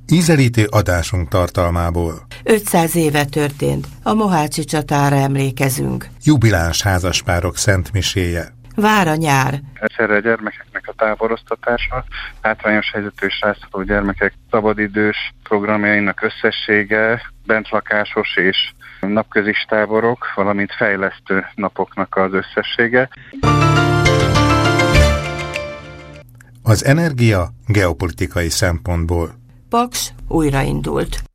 Ízelítő adásunk tartalmából. 500 éve történt, a mohácsi csatára emlékezünk. Jubiláns házaspárok szentmiséje. Vár a nyár. Egyszerre a gyermekeknek a távoloztatása, hátrányos helyzetű és rászoruló gyermekek szabadidős programjainak összessége, bentlakásos és napközis táborok, valamint fejlesztő napoknak az összessége. Az energia geopolitikai szempontból. Paks újraindult.